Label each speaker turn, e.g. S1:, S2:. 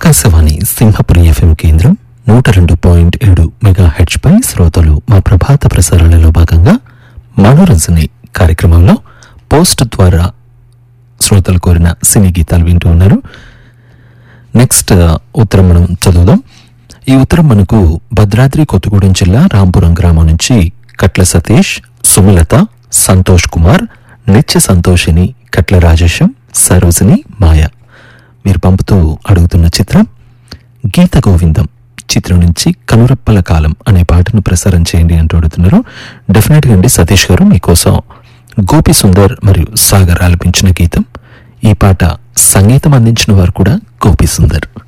S1: Akashvani Simhapuri FM కేంద్రం 102.7 megahertz పై శ్రోతలు మా ప్రభాత ప్రసారాలలో భాగంగా మనోరంజని కార్యక్రమంలో పోస్ట్ ద్వారా శ్రోతలు కోరిన సినీ గీతాలు వింటూ ఉన్నారు. నెక్స్ట్ ఉత్తరం మనం చదువుదాం. ఈ ఉత్తరం మనకు భద్రాద్రి కొత్తగూడెం జిల్లా రాంపురం గ్రామం నుంచి కట్ల సతీష్, సుమలత, సంతోష్ కుమార్, నిత్య సంతోషిని, కట్ల రాజేశం, సరోజిని, మాయ మీరు పంపుతూ అడుగుతున్న చిత్రం గీత గోవిందం చిత్రం నుంచి కనురెప్పల కాలం అనే పాటను ప్రసారం చేయండి అంటూ అడుగుతున్నారు. డెఫినెట్గా అండి సతీష్ గారు, మీకోసం గోపి సుందర్ మరియు సాగర్ ఆలపించిన గీతం. ఈ పాట సంగీతం అందించిన వారు కూడా గోపి సుందర్.